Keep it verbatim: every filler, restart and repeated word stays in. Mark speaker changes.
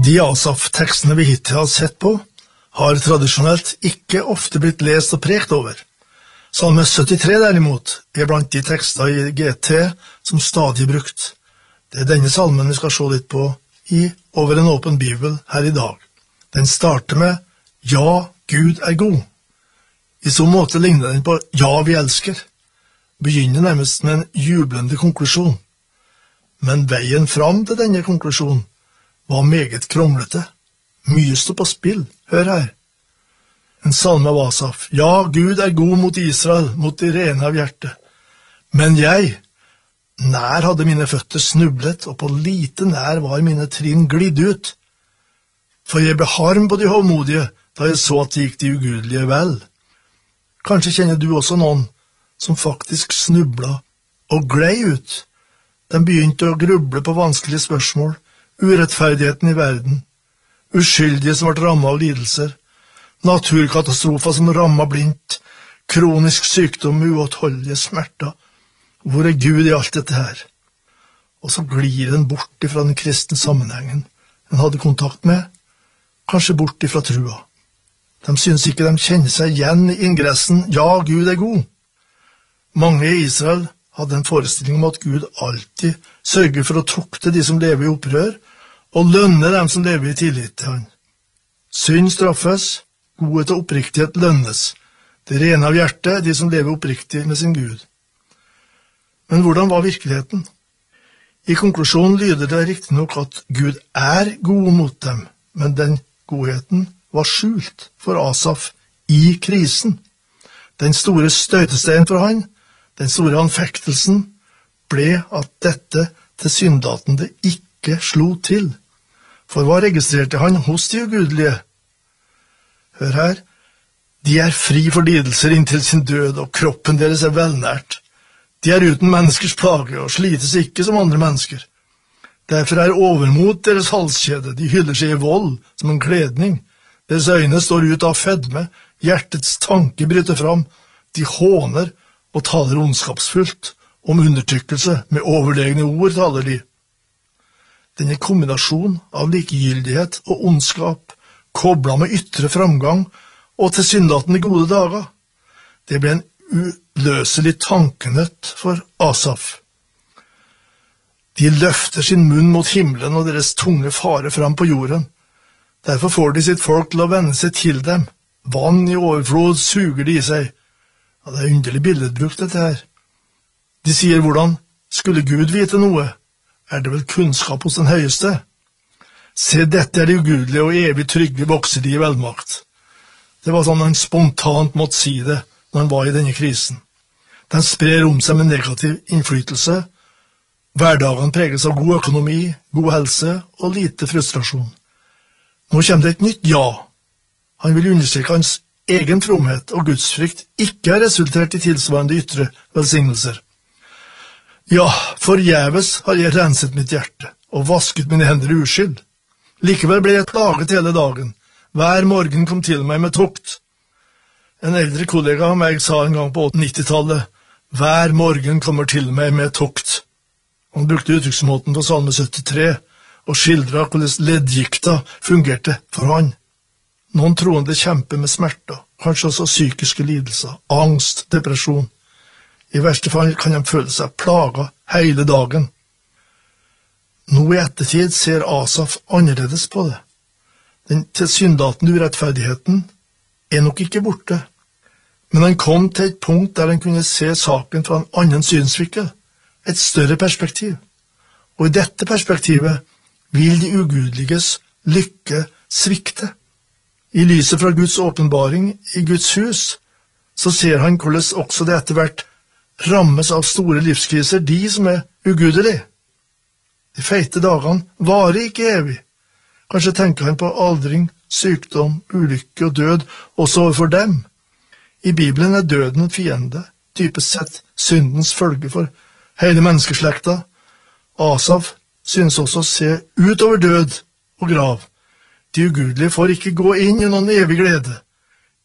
Speaker 1: De Asaf-tekstene vi hittil har sett på, har tradisjonelt ikke ofte blitt lest og prekt over. Salme syttitre derimot er blant de tekster i G T som stadig er brukt. Det er denne salmen vi skal se litt på i Over en åpen bibel her i dag. Den starter med «Ja, Gud er god». I så måte ligner den på «Ja, vi elsker». Begynner nærmest med en jublende konklusjon. Men veien fram til denne konklusjonen var meget kromlete. Mye stod på spill, hør her. En salme av Asaf. Ja, Gud er god mot Israel, mot de rene av hjerte. Men jeg, nær hadde mine føtter snublet, og på lite nær var mine trinn glidd ut. For jeg ble harm på de hovmodige, da jeg så at det gikk de ugudelige vel. Kanskje kjenner du også noen som faktisk snubla og glei ut. De begynte å gruble på vanskelige spørsmål, urettferdigheten i verden, uskyldige som ble rammet av lidelser, naturkatastrofer som rammet blindt, kronisk sykdom, uåtholdelige smerter. Hvor er Gud i alt dette her? Og så glir den bort ifra den kristne sammenhengen den hadde kontakt med, kanskje bort ifra trua. De synes ikke de kjenner seg igjen i ingressen «Ja, Gud er god». Mange i Israel hadde en forestilling om at Gud alltid sørger for å tukte de som lever i opprør, og lønne dem som lever i tillit til han. Synd straffes, godhet og oppriktighet lønnes. Det rene av hjertet, de som lever oppriktig med sin Gud. Men hvordan var virkeligheten? I konklusjonen lyder det riktig nok at Gud er god mot dem, men den godheten var skjult for Asaf i krisen. Den store støytesteinen for han, den store anfektelsen, ble at dette tilsynelatende ikke slo til. For hva registrerte han hos de ugudelige? Hør her, de er fri for lidelser inntil sin død, og kroppen deres er velnært. De er uten menneskers plage, og slites ikke som andre mennesker. Derfor er overmot deres halskjede, de hyller seg i vold som en kledning. Deres øyne står ut av fedme, hjertets tanke bryter fram, de håner og taler ondskapsfullt. Om undertrykkelse, med overlegne ord taler de. Denne kombinasjon av likegyldighet og ondskap, koblet med ytre framgang og tilsynelatende gode dager, det ble en uløselig tankenøtt for Asaf. De løfter sin munn mot himmelen, og deres tunge farer fram på jorden. Derfor får de sitt folk til å vende seg til dem. Vann i overflod suger de i seg. Ja, det er underlig billedbrukt dette her. De sier hvordan, skulle Gud vite noe? Er det vel kunnskap hos den høyeste? Se, dette er de ugudelige og evig trygge vokser de i velmakt. Det var sånn han spontant måtte si det når han var i denne krisen. Den sprer om seg med negativ innflytelse. Hverdagen preges av god økonomi, god helse og lite frustrasjon. Nå kommer det et nytt ja. Han vil understreke hans egen fromhet og gudsfrykt ikke har resultert i tilsvarende ytre velsignelser. Ja, forgjeves har jeg renset mitt hjerte og vasket mine hender i uskyld. Likevel ble jeg plaget hele dagen. Hver morgen kom til meg med tukt. En eldre kollega av meg sa en gang på nittitallet, hver morgen kommer til meg med tukt. Han brukte uttrykksmåten på salme syttitre og skildret hvordan leddgikta fungerte for han. Noen troende kjemper med smerter, kanskje også psykiske lidelser, angst, depresjon. I verste fall kan de føle seg plaget hele dagen. Nå i ettertid ser Asaf annerledes på det. Den tilsynelatende urettferdigheten er nok ikke borte, men han kom til et punkt der han kunne se saken fra en annen synsvinkel, et større perspektiv. Og i dette perspektivet vil de ugudeliges lykke svikte. I lyset fra Guds åpenbaring i Guds hus, så ser han hvordan også det etter hvert rammes av store livskriser, de som er ugudelige. De feite dagene varer ikke evig. Kanskje tenker han på aldring, sykdom, ulykke og død, også overfor dem. I Bibelen er døden en fiende, typisk sett syndens følge for hele menneskeslekta. Asaf synes også å se ut over død og grav. De ugudelige får ikke gå inn i noen evig glede.